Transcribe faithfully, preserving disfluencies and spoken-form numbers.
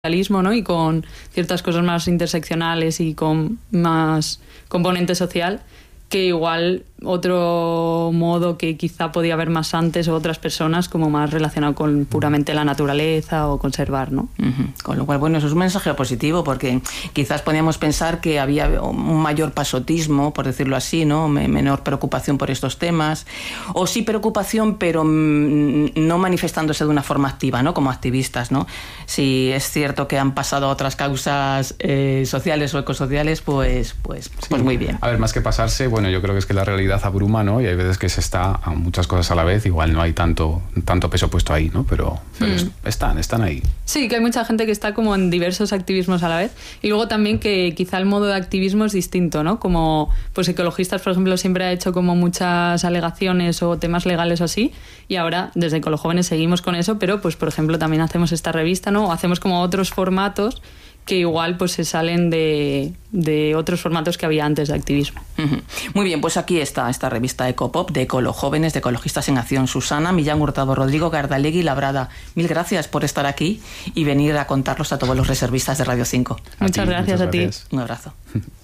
¿no? Y con ciertas cosas más interseccionales y con más componente social, que igual otro modo que quizá podía haber más antes o otras personas como más relacionado con puramente la naturaleza o conservar, ¿no? Uh-huh. Con lo cual, bueno, eso es un mensaje positivo, porque quizás podíamos pensar que había un mayor pasotismo, por decirlo así, ¿no? Menor preocupación por estos temas, o sí preocupación, pero no manifestándose de una forma activa, ¿no? Como activistas, ¿no? Si es cierto que han pasado a otras causas eh, sociales o ecosociales, pues, pues, sí. pues muy bien. A ver, más que pasarse, bueno, yo creo que es que la realidad abruma, ¿no? Y hay veces que se está a muchas cosas a la vez, igual no hay tanto, tanto peso puesto ahí, ¿no? Pero, pero mm. están, están ahí. Sí, que hay mucha gente que está como en diversos activismos a la vez. Y luego también que quizá el modo de activismo es distinto, ¿no? Como, pues Ecologistas, por ejemplo, siempre ha hecho como muchas alegaciones o temas legales o así, y ahora desde Ecolojóvenes seguimos con eso, pero pues por ejemplo también hacemos esta revista, ¿no? O hacemos como otros formatos que igual pues se salen de, de otros formatos que había antes de activismo. Uh-huh. Muy bien, pues aquí está esta revista Ecopop de Ecolojóvenes, de Ecologistas en Acción. Susana Millán Hurtado, Rodrigo Gardalegui Labrada, mil gracias por estar aquí y venir a contarlos a todos los reservistas de Radio cinco. Muchas a ti, gracias muchas a ti. Gracias. Un abrazo.